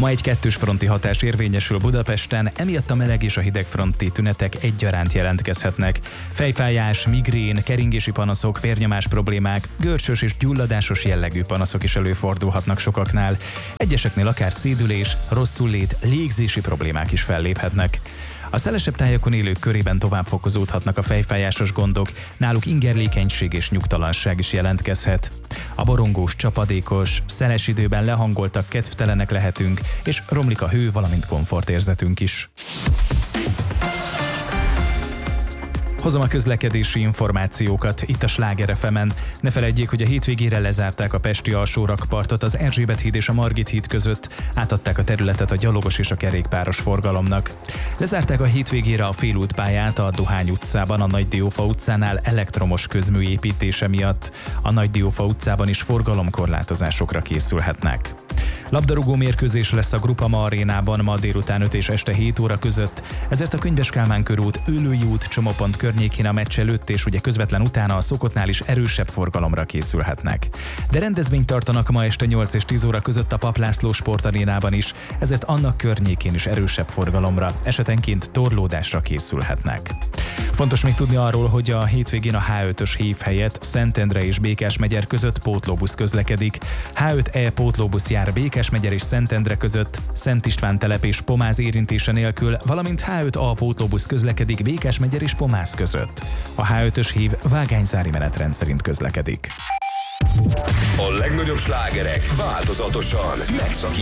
Ma egy kettős fronti hatás érvényesül Budapesten, emiatt a meleg és a hidegfronti tünetek egyaránt jelentkezhetnek. Fejfájás, migrén, keringési panaszok, vérnyomás problémák, görcsös és gyulladásos jellegű panaszok is előfordulhatnak sokaknál. Egyeseknél akár szédülés, rosszullét, légzési problémák is felléphetnek. A szelesebb tájakon élők körében tovább fokozódhatnak a fejfájásos gondok, náluk ingerlékenység és nyugtalanság is jelentkezhet. A borongós, csapadékos, szeles időben lehangoltak, kedvtelenek lehetünk, és romlik a hő, valamint komfortérzetünk is. Hozom a közlekedési információkat itt a Sláger FM-en. Ne feledjék, hogy a hétvégére lezárták a pesti alsórakpartot az Erzsébet híd és a Margit híd között, átadták a területet a gyalogos és a kerékpáros forgalomnak. Lezárták a hétvégére a félútpályát a Dohány utcában, a Nagy Diófa utcánál elektromos közmű építése miatt. A Nagy Diófa utcában is forgalomkorlátozásokra készülhetnek. Labdarúgó mérkőzés lesz a Grupama arénában ma délután 5 és este 7 óra között, ezért a Könyves Kálmán körút, Őlői út, csomópont környékén a meccs előtt és ugye közvetlen utána a szokottnál is erősebb forgalomra készülhetnek. De rendezvényt tartanak ma este 8 és 10 óra között a Pap László sportarénában is, ezért annak környékén is erősebb forgalomra, esetenként torlódásra készülhetnek. Fontos még tudni arról, hogy a hétvégén a H5-ös hév helyett Szentendre és Békásmegyer között pótlóbusz közlekedik. H5E pótlóbusz jár Békásmegyer és Szentendre között, Szent István telep és Pomáz érintése nélkül, valamint H5A pótlóbusz közlekedik Békásmegyer és Pomáz között. A H5-ös hév vágányzári menetrend szerint közlekedik. A legnagyobb slágerek változatosan megszakítottak.